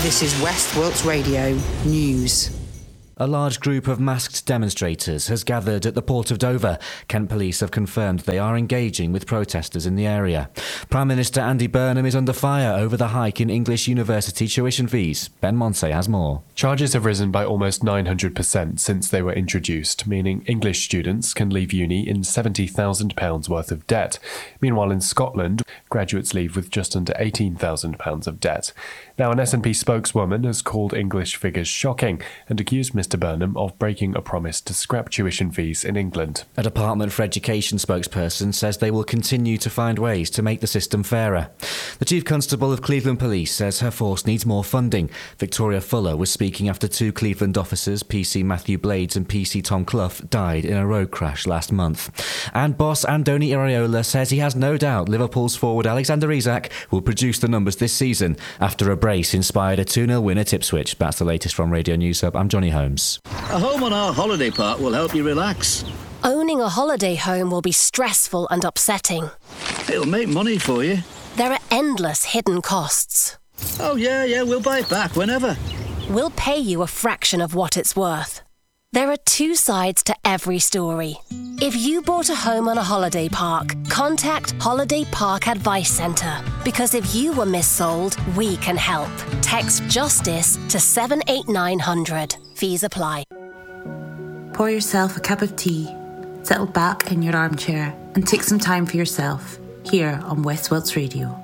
This is West Wilts Radio News. A large group of masked demonstrators has gathered at the Port of Dover. Kent Police have confirmed they are engaging with protesters in the area. Prime Minister Andy Burnham is under fire over the hike in English university tuition fees. Ben Monsey has more. Charges have risen by almost 900% since they were introduced, meaning English students can leave uni in £70,000 worth of debt. Meanwhile, in Scotland, graduates leave with just under £18,000 of debt. Now, an SNP spokeswoman has called English figures shocking and accused Mr Burnham of breaking a promise to scrap tuition fees in England. A Department for Education spokesperson says they will continue to find ways to make the system fairer. The Chief Constable of Cleveland Police says her force needs more funding. Victoria Fuller was speaking after two Cleveland officers, PC Matthew Blades and PC Tom Clough, died in a road crash last month. And boss Andoni Iraola says he has no doubt Liverpool's forward Alexander Isak will produce the numbers this season after a brace inspired a 2-0 win at Ipswich. That's the latest from Radio News Hub. I'm Johnny Holmes. A home on our holiday park will help you relax. Owning a holiday home will be stressful and upsetting. It'll make money for you. There are endless hidden costs. Oh, yeah, we'll buy it back whenever. We'll pay you a fraction of what it's worth. There are two sides to every story. If you bought a home on a holiday park, contact Holiday Park Advice Centre. Because if you were missold, we can help. Text JUSTICE to 78900. Fees apply. Pour yourself a cup of tea, settle back in your armchair and take some time for yourself here on West Wilts Radio.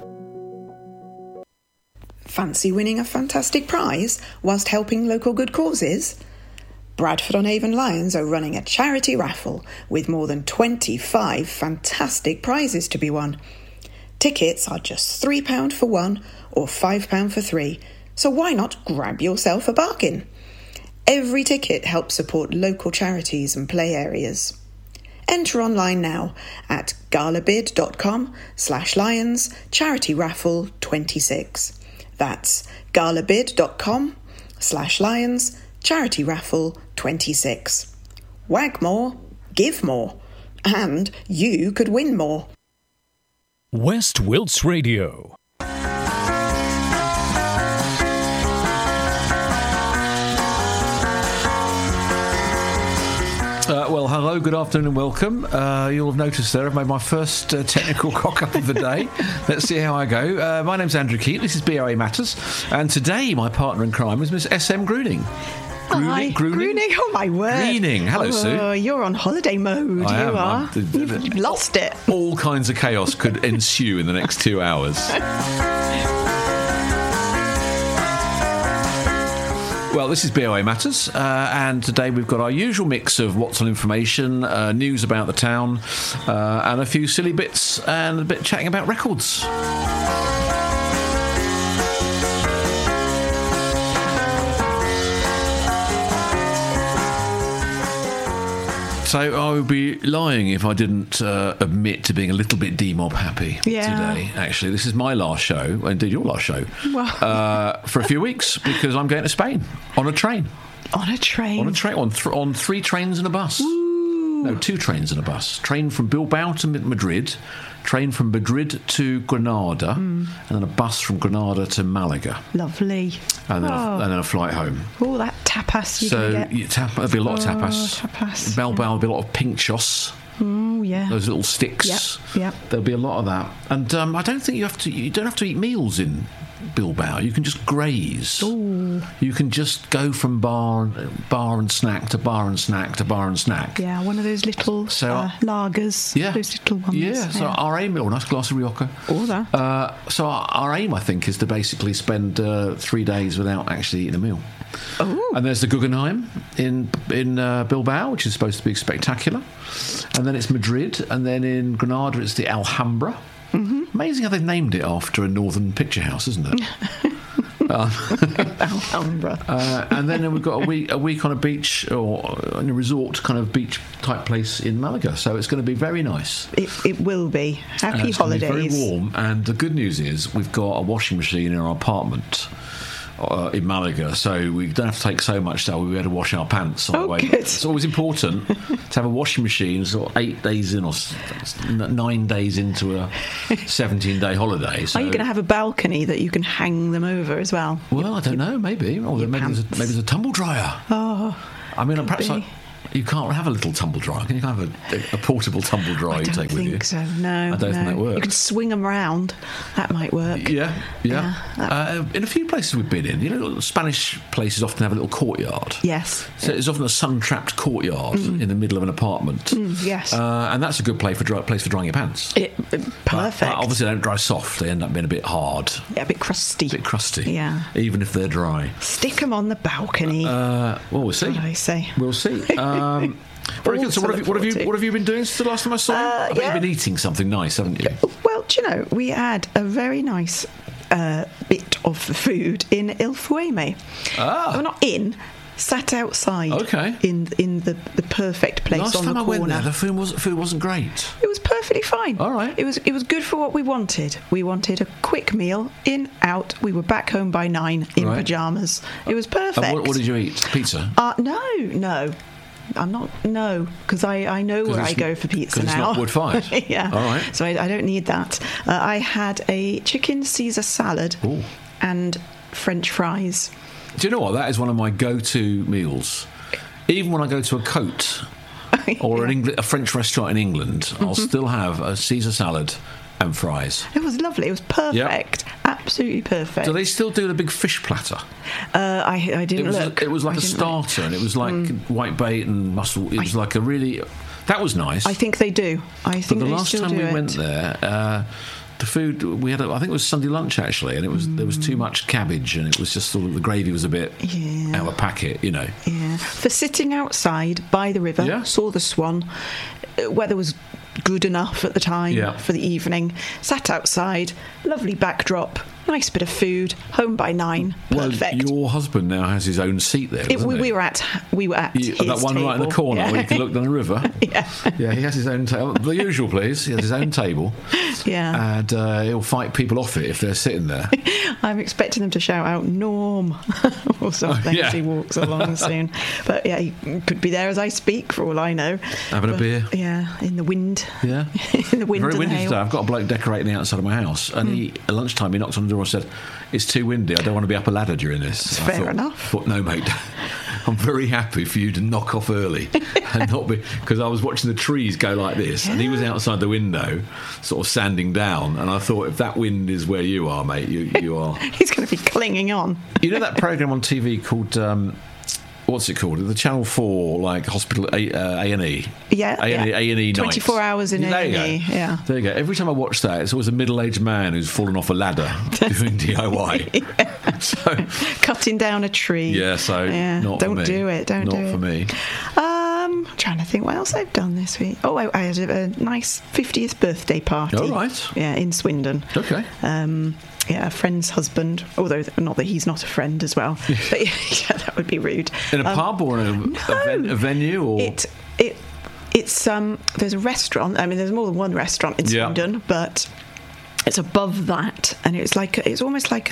Fancy winning a fantastic prize whilst helping local good causes? Bradford-on-Avon Lions are running a charity raffle with more than 25 fantastic prizes to be won. Tickets are just £3 for one or £5 for three, so why not grab yourself a bargain? Every ticket helps support local charities and play areas. Enter online now at galabid.com/lions charity raffle 26. That's galabid.com/lions charity raffle 26. Wag more, give more, and you could win more. West Wilts Radio. Well, hello, good afternoon and welcome. You'll have noticed there I've made my first technical cock-up of the day. Let's see how I go. My name's Andrew Keat, this is BOA Matters, and today my partner in crime is Miss S.M. Gruning. Gruning, oh my word. Greening, hello Sue. You're on holiday mode, you are. You've lost it. All kinds of chaos could ensue in the next 2 hours. Well, this is BOA Matters, and today we've got our usual mix of what's on information, news about the town, and a few silly bits, and a bit chatting about records. So I would be lying if I didn't admit to being a little bit D-Mob happy today. Actually, this is my last show, indeed your last show, for a few weeks, because I'm going to Spain on a train. On a train? On 3 trains and a bus. Ooh. No, 2 trains and a bus. Train from Bilbao to Madrid, train from Madrid to Granada, and then a bus from Granada to Malaga. Lovely. And then, a flight home. Oh, that tapas you can get. There'll be a lot of tapas. Bilbao will be a lot of pinchos. Oh, yeah. Those little sticks. Yep. There'll be a lot of that. And I don't think you don't have to eat meals in Bilbao. You can just graze. Ooh. You can just go from bar and snack to bar and snack to bar and snack. Yeah, one of those little lagers. Yeah. Those little ones. Yeah, so our aim, a nice glass of Rioja. All that. So our aim, I think, is to basically spend 3 days without actually eating a meal. Oh. And there's the Guggenheim in Bilbao, which is supposed to be spectacular. And then it's Madrid, and then in Granada it's the Alhambra. Mm-hmm. Amazing how they've named it after a northern picture house, isn't it? Alhambra. And then we've got a week on a beach or in a resort kind of beach type place in Malaga. So it's going to be very nice. It will be. Happy holidays. It's very warm. And the good news is we've got a washing machine in our apartment, in Malaga, so we don't have to take so much stuff. We had to wash our pants on the way. Good. It's always important to have a washing machine sort of 8 days in or 9 days into a 17-day holiday. So. Are you going to have a balcony that you can hang them over as well? Well, I don't know, maybe. Or maybe there's a tumble dryer. Oh, I mean, perhaps you can't have a little tumble dryer. Can you have a portable tumble dryer you take with you? I don't think so, no. I don't think that works. You can swing them round. That might work. Yeah. In a few places we've been in, Spanish places often have a little courtyard. Yes. So it's often a sun-trapped courtyard in the middle of an apartment. Yes. And that's a good place for drying your pants. Perfect. But obviously they don't dry soft. They end up being a bit hard. Yeah, a bit crusty. Yeah. Even if they're dry. Stick them on the balcony. Well, we'll see. What do I say? We'll see. Very good. So what have you been doing since the last time I saw you? I bet you've been eating something nice, haven't you? Well, do you know, we had a very nice bit of food in Il Fueme. Well, not in. Sat outside. Okay. In the perfect place last on the time corner. I went there, the food wasn't great. It was perfectly fine. All right. It was good for what we wanted. We wanted a quick meal, in, out. We were back home by 9 in pyjamas. It was perfect. And what did you eat? Pizza? No. I'm not, because I know where I go for pizza now. Because it's not wood-fired? Yeah. All right. So I don't need that. I had a chicken Caesar salad and French fries. Do you know what? That is one of my go-to meals. Even when I go to a Côte or a French restaurant in England, I'll still have a Caesar salad and fries. It was lovely. It was perfect. Yep. Absolutely perfect. Do they still do the big fish platter? I didn't look. It was like a starter, and it was like white bait and mussel. It was like a really... That was nice. I think they do. But the last time we went there... the food we had, I think it was Sunday lunch actually, and there was too much cabbage, and it was just sort of the gravy was a bit out of packet, Yeah. For sitting outside by the river, saw the swan. Weather was good enough at the time for the evening. Sat outside, lovely backdrop, nice bit of food. Home by 9, perfect. Well, your husband now has his own seat there. We were at his that one table. right in the corner where you can look down the river. Yeah, he has his own table. The usual, please. He has his own table. Yeah, and he'll fight people off it if they're sitting there. I'm expecting them to shout out "Norm" or something as he walks along soon. But he could be there as I speak, for all I know. Having a beer. Yeah, in the wind. Yeah, in the wind. Very and windy the hail. today. I've got a bloke decorating the outside of my house, and at lunchtime he knocked on the door and said, "It's too windy. I don't want to be up a ladder during this." Fair enough. But no, mate. I'm very happy for you to knock off early and not be, because I was watching the trees go like this, and he was outside the window, sort of sanding down, and I thought, if that wind is where you are, mate, you are. He's going to be clinging on. You know that programme on TV called? What's it called? The Channel 4, like hospital A&E. Yeah. A&E 24 hours in A&E. Yeah. There you go. Every time I watch that, it's always a middle-aged man who's fallen off a ladder doing DIY. So cutting down a tree. Yeah. So not for me. Don't do it. Not for me. I'm trying to think what else I've done this week. Oh, I had a nice 50th birthday party. Oh, right. Yeah, in Swindon. Okay. A friend's husband, although not that he's not a friend as well. But that would be rude. In a pub or a venue? Or It's there's a restaurant. I mean, there's more than one restaurant in Swindon, but it's above that, and it's almost like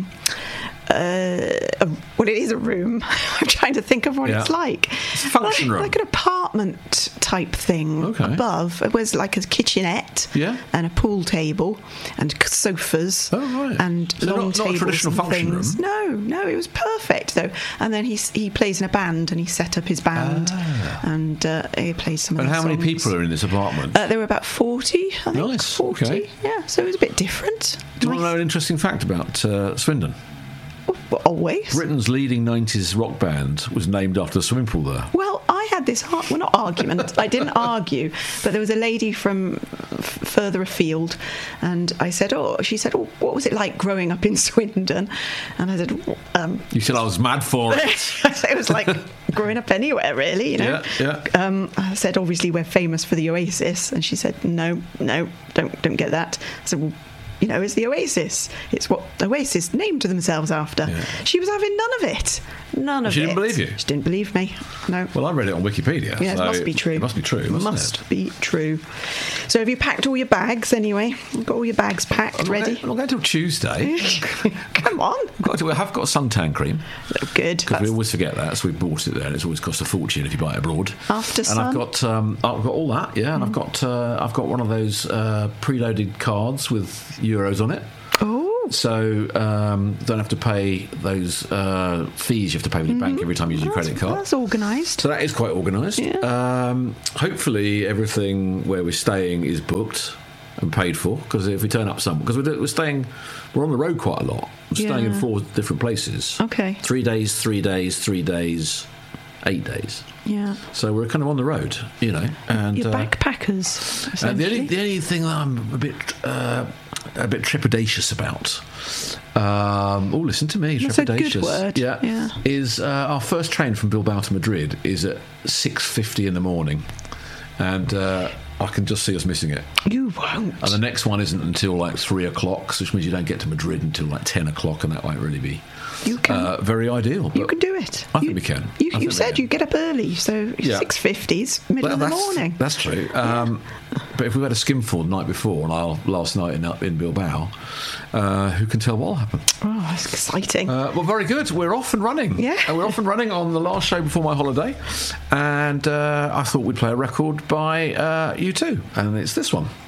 well, it is a room. I'm trying to think of what it's like. It's a function room. Like an apartment type thing. Above. It was like a kitchenette and a pool table and sofas and long tables. Not a traditional function room? No, it was perfect though. And then he plays in a band, and he set up his band and he plays some of the songs. And how many people are in this apartment? There were about 40, I think. Nice. 40. Okay. Yeah, so it was a bit different. Do you want to know an interesting fact about Swindon? Always. Britain's leading 90s rock band was named after the swimming pool there. Well, I had this not argument. I didn't argue, but there was a lady from further afield, and I said, she said, what was it like growing up in Swindon? And I said, you said I was mad for it. It was like growing up anywhere, really, Yeah. I said, obviously we're famous for the Oasis, and she said, no, don't get that. I said, well, it's the Oasis. It's what Oasis named themselves after. Yeah. She was having none of it. None of it. She didn't believe you? She didn't believe me, no. Well, I read it on Wikipedia. Yeah, so it must be true. It must be true, must be true. So have you packed all your bags anyway? You've got all your bags packed, ready? I'm not going till Tuesday. Come on. I have got suntan cream. Oh, good. Because we always forget that, so we bought it there, and it's always cost a fortune if you buy it abroad. After sun. And I've got all that, yeah, and I've got one of those preloaded cards with euros on it. Oh. So don't have to pay those fees you have to pay with your bank every time you use your credit card. That's organised. So that is quite organised. Yeah. Hopefully everything where we're staying is booked and paid for, because if we turn up because we're on the road quite a lot. We're staying in 4 different places. Okay. 3 days, 3 days, 3 days, 8 days. Yeah. So we're kind of on the road, you know. And you're backpackers. The only thing that I'm a bit trepidatious about. Listen to me. That's trepidatious. A good word. Yeah. Is our first train from Bilbao to Madrid is at 6:50 in the morning, and I can just see us missing it. You won't. And the next one isn't until like 3 o'clock, which means you don't get to Madrid until like 10 o'clock, and that won't really be very ideal. You can do it. I think we can. You said you get up early, so 6:50's middle of the morning. That's true. But if we had a skinful the night before and our last night in Bilbao, who can tell what will happen? Oh, that's exciting. Well, very good. We're off and running. Yeah. We're off and running on the last show before my holiday. And I thought we'd play a record by U2. And it's this one.